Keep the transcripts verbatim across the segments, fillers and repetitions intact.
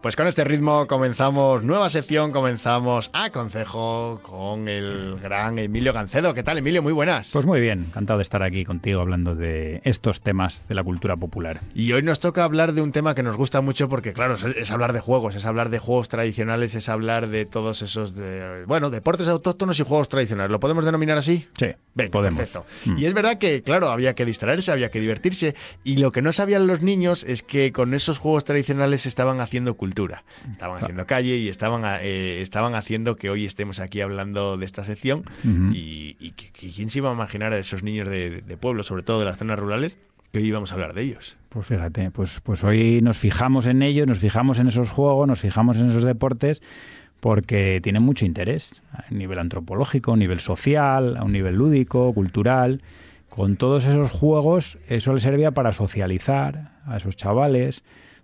Pues con este ritmo comenzamos nueva sección, comenzamos a Concejo con el gran Emilio Gancedo. ¿Qué tal, Emilio? Muy buenas. Pues muy bien, encantado de estar aquí contigo hablando de estos temas de la cultura popular. Y hoy nos toca hablar de un tema que nos gusta mucho porque, claro, es, es hablar de juegos, es hablar de juegos tradicionales, es hablar de todos esos, de, bueno, deportes autóctonos y juegos tradicionales. ¿Lo podemos denominar así? Sí, venga, podemos. Perfecto. Mm. Y es verdad que, claro, había que distraerse, había que divertirse, y lo que no sabían los niños es que con esos juegos tradicionales estaban haciendo cultura. Estaban haciendo calle y estaban, eh, estaban haciendo que hoy estemos aquí hablando de esta sección. Uh-huh. y, y que, que quién se iba a imaginar a esos niños de, de pueblo, sobre todo de las zonas rurales, que hoy íbamos a hablar de ellos. Pues fíjate, pues, pues hoy nos fijamos en ellos, nos fijamos en esos juegos, nos fijamos en esos deportes, porque tienen mucho interés a nivel antropológico, a nivel social, a un nivel lúdico, cultural. Con todos esos juegos, eso les servía para socializar a esos chavales,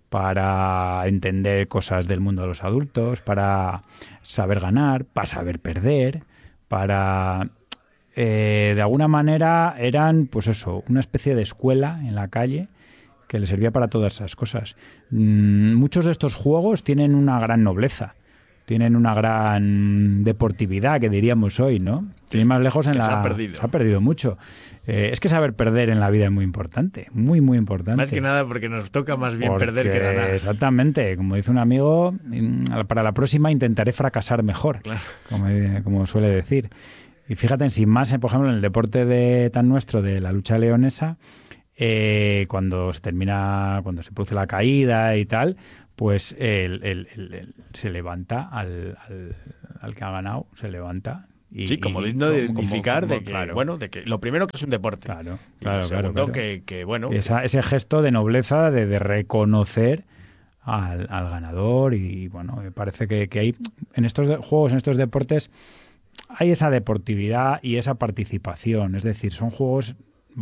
para entender cosas del mundo de los adultos, para saber ganar, para saber perder, para... Eh, de alguna manera eran, pues eso, una especie de escuela en la calle que les servía para todas esas cosas. Mm, muchos de estos juegos tienen una gran nobleza, tienen una gran deportividad, que diríamos hoy, ¿no? Tiene más lejos en la... Se ha perdido. Se ha perdido mucho. Eh, es que saber perder en la vida es muy importante, muy, muy importante. Más que nada porque nos toca más bien porque, perder que ganar. Exactamente. Como dice un amigo, para la próxima intentaré fracasar mejor, claro. como, como suele decir. Y fíjate, sin más, por ejemplo, en el deporte de, tan nuestro de la lucha leonesa, eh, cuando se termina, cuando se produce la caída y tal, pues el, el, el, el, se levanta al, al, al que ha ganado, se levanta. Y, sí, como digno de identificar de que, claro. bueno, de que lo primero que es un deporte. Claro, y claro, lo segundo claro, claro. Que, que, bueno... Esa, es... ese gesto de nobleza, de, de reconocer al, al ganador y, bueno, me parece que, que hay, en estos juegos, en estos deportes, hay esa deportividad y esa participación. Es decir, son juegos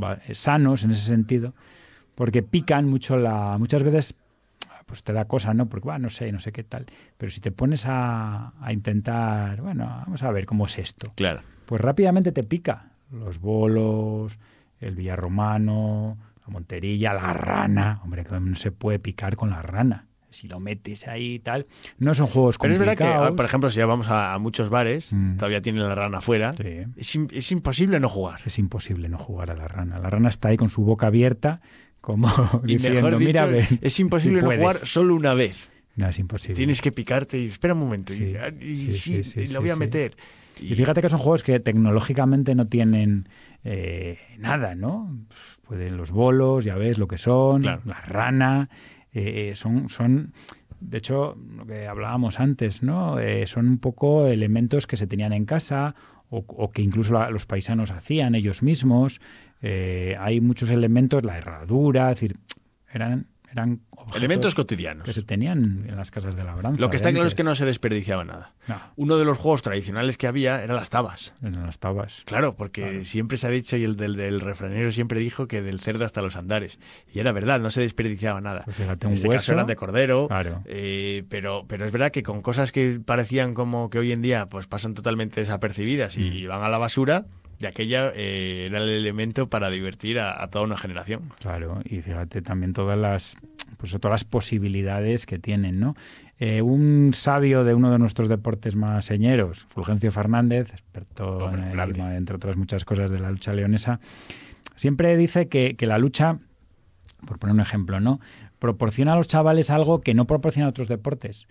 sanos en ese sentido, porque pican mucho la... Muchas veces... pues te da cosa, ¿no? Porque, bueno, no sé, no sé qué tal. Pero si te pones a, a intentar, bueno, vamos a ver cómo es esto. Claro. Pues rápidamente te pica. Los bolos, el villarromano, la monterilla, la rana. Hombre, que no se puede picar con la rana. Si lo metes ahí y tal. No son juegos complicados. Pero es verdad que, por ejemplo, si ya vamos a, a muchos bares, mm. todavía tienen la rana afuera. Sí. Es, es imposible no jugar. Es imposible no jugar a la rana. La rana está ahí con su boca abierta, como y diciendo, mejor dicho, mira, ven, es imposible si no jugar solo una vez. No, es imposible. Tienes que picarte y espera un momento. Sí, y, y sí, sí, sí, sí, y sí, lo voy a sí. meter. Y... y fíjate que son juegos que tecnológicamente no tienen eh, nada, ¿no? Pueden los bolos, ya ves lo que son, claro. la rana, eh, son, son, de hecho, lo que hablábamos antes, ¿no? Eh, son un poco elementos que se tenían en casa o, o que incluso la, los paisanos hacían ellos mismos. Eh, hay muchos elementos, la herradura, es decir, eran... eran elementos cotidianos que se tenían en las casas de labranza. Lo que está de claro antes. es que no se desperdiciaba nada. No. Uno de los juegos tradicionales que había eran las tabas. Eran las tabas. Claro, porque claro. siempre se ha dicho, y el del, del refranero siempre dijo que del cerdo hasta los andares. Y era verdad, no se desperdiciaba nada. Pues fíjate, en un este hueso, caso eran de cordero. Claro. Eh, pero, pero es verdad que con cosas que parecían como que hoy en día pues pasan totalmente desapercibidas y, mm. y van a la basura... de aquella eh, era el elemento para divertir a, a toda una generación. Claro, y fíjate también todas las pues todas las posibilidades que tienen, ¿no? Eh, un sabio de uno de nuestros deportes más señeros, Fulgencio Fernández, experto Hombre, en el, entre otras muchas cosas de la lucha leonesa, siempre dice que, que la lucha, por poner un ejemplo, ¿no?, proporciona a los chavales algo que no proporciona a otros deportes.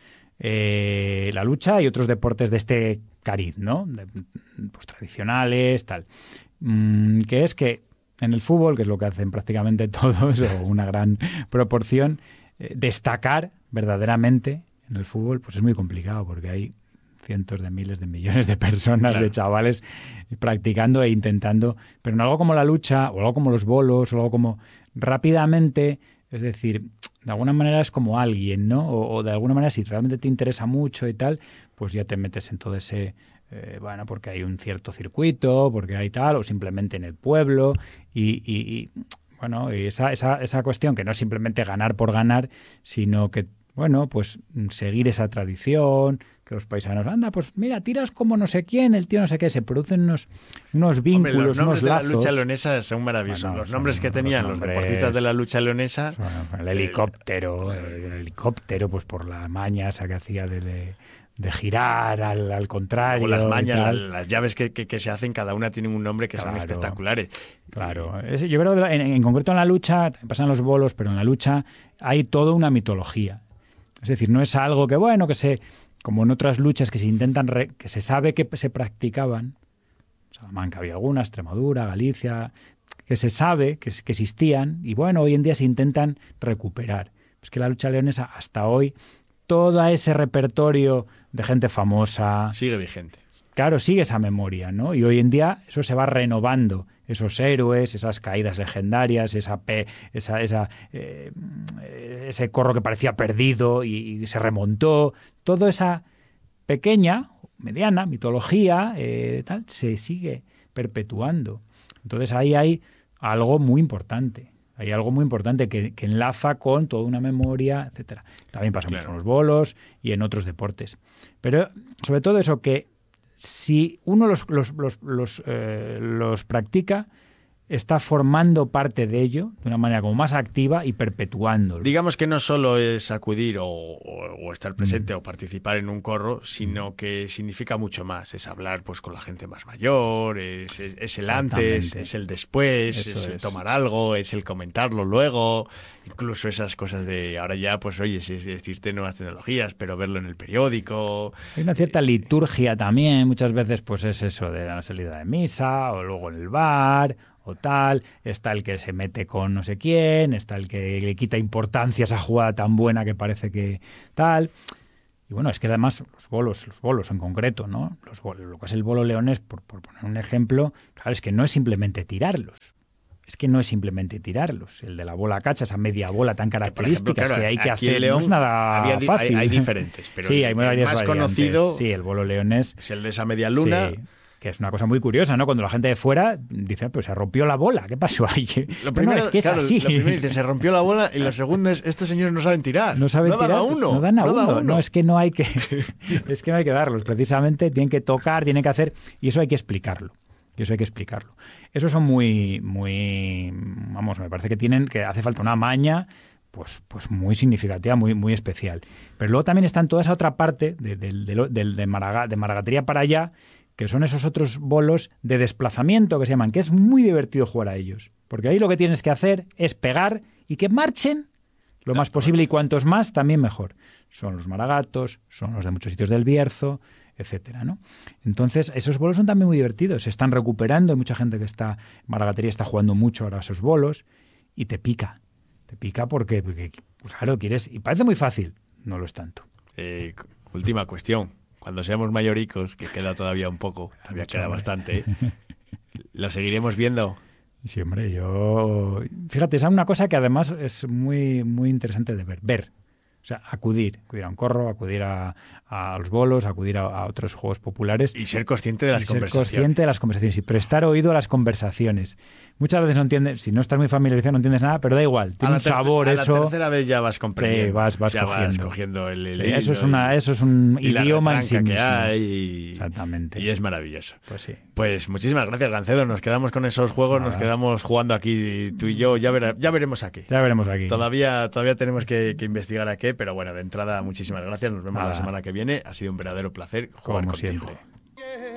Eh, la lucha y otros deportes de este cariz, ¿no? De, pues tradicionales, tal. Mm, que es que en el fútbol, que es lo que hacen prácticamente todos, o una gran proporción, eh, destacar verdaderamente en el fútbol, pues es muy complicado, porque hay cientos de miles de millones de personas, claro. de chavales, practicando e intentando. Pero en algo como la lucha, o algo como los bolos, o algo como rápidamente, es decir, de alguna manera es como alguien, ¿no? O, o de alguna manera, si realmente te interesa mucho y tal, pues ya te metes en todo ese... Eh, bueno, porque hay un cierto circuito, porque hay tal, o simplemente en el pueblo, y, y, y bueno, y esa, esa, esa cuestión que no es simplemente ganar por ganar, sino que, bueno, pues seguir esa tradición, que los paisanos, anda, pues mira, tiras como no sé quién, el tío no sé qué, se producen unos, unos vínculos, Hombre, los nombres unos de lazos. la lucha leonesa son maravillosos. Bueno, los nombres que tenían los, nombres, los deportistas de la lucha leonesa. Bueno, el helicóptero, el, el helicóptero, pues por la maña esa que hacía de... de de girar al, al contrario. O las mañas, las, las llaves que, que, que se hacen, cada una tiene un nombre que claro, son espectaculares. Claro. Es, yo creo que en, en concreto en la lucha, pasan los bolos, pero en la lucha hay toda una mitología. Es decir, no es algo que, bueno, que se, como en otras luchas que se intentan, re, que se sabe que se practicaban, Salamanca había alguna, Extremadura, Galicia, que se sabe que, que existían y bueno, hoy en día se intentan recuperar. Es que la lucha leonesa hasta hoy, todo ese repertorio de gente famosa... Sigue vigente. Claro, sigue esa memoria, ¿no? Y hoy en día eso se va renovando. Esos héroes, esas caídas legendarias, esa, pe, esa, esa eh, ese corro que parecía perdido y, y se remontó. Toda esa pequeña, mediana mitología eh, tal, se sigue perpetuando. Entonces ahí hay algo muy importante. Hay algo muy importante que, que enlaza con toda una memoria, etcétera. También pasa claro. mucho en los bolos y en otros deportes. Pero sobre todo eso, que si uno los, los, los, los, eh, los practica, está formando parte de ello de una manera como más activa y perpetuándolo. Digamos que no solo es acudir o, o, o estar presente mm. o participar en un corro, sino que significa mucho más. Es hablar pues con la gente más mayor, es, es, es el antes, es el después, Eso es el es. tomar algo, es el comentarlo luego, incluso esas cosas de ahora ya, pues oye, es decirte nuevas tecnologías, pero verlo en el periódico. Hay una cierta liturgia también, muchas veces pues es eso de la salida de misa o luego en el bar o tal, está el que se mete con no sé quién, está el que le quita importancia a esa jugada tan buena que parece que tal. Y bueno, es que además los bolos, los bolos en concreto, ¿no? Los bolos, lo que es el bolo leones, por, por poner un ejemplo, claro, es que no es simplemente tirarlos. Es que no es simplemente tirarlos. El de la bola cacha, esa media bola tan característica que, ejemplo, claro, que hay que hacer, León no es nada había, fácil. Hay, hay diferentes, pero sí, hay el varias más variantes. conocido sí, el bolo leones es el de esa media luna. Sí. Que es una cosa muy curiosa, ¿no? Cuando la gente de fuera dice, pues se rompió la bola, ¿qué pasó ahí? Lo primero, no, es que es claro, así. Lo primero dice, se rompió la bola, y lo segundo es, estos señores no saben tirar. No saben no tirar. Dan a uno, no dan a no uno. Dan a uno. No, es que no hay que, es que no hay que darlos. Precisamente tienen que tocar, tienen que hacer, y eso hay que explicarlo. Y eso hay que explicarlo. Eso son muy, muy, vamos, me parece que tienen, que hace falta una maña, pues, pues muy significativa, muy, muy especial. Pero luego también está en toda esa otra parte de, de, de, de, de, Maraga, de Maragatería para allá, que son esos otros bolos de desplazamiento que se llaman, que es muy divertido jugar a ellos. Porque ahí lo que tienes que hacer es pegar y que marchen lo más posible, y cuantos más, también mejor. Son los maragatos, son los de muchos sitios del Bierzo, etcétera, ¿no? Entonces, esos bolos son también muy divertidos, se están recuperando, hay mucha gente que está, Maragatería está jugando mucho ahora a esos bolos, y te pica, te pica porque, porque pues claro, quieres, y parece muy fácil, no lo es tanto. Eh, última cuestión. Cuando seamos mayoricos, que queda todavía un poco, todavía queda bastante, ¿eh? ¿Lo seguiremos viendo? Sí, hombre, yo... Fíjate, es una cosa que además es muy, muy interesante de ver. Ver. O sea, acudir. Acudir a un corro, acudir a, a los bolos, acudir a, a otros juegos populares. Y ser consciente de las y conversaciones. Ser consciente de las conversaciones y prestar oído a las conversaciones. Muchas veces no entiendes, si no estás muy familiarizado no entiendes nada, pero da igual, tiene un sabor a eso. A la tercera vez ya vas comprendiendo. Sí, vas, vas ya cogiendo. vas cogiendo el, el sí, eso es una, eso es un y idioma la en sí mismo. Que hay y, Exactamente. Y es maravilloso. Pues sí. Pues muchísimas gracias, Gancedo. Nos quedamos con esos juegos, Nada. nos quedamos jugando aquí tú y yo. Ya, verá, ya veremos aquí. Ya veremos aquí. Todavía, todavía tenemos que, que investigar a qué, pero bueno, de entrada, muchísimas gracias. Nos vemos Nada. la semana que viene. Ha sido un verdadero placer jugar Como contigo. Siempre.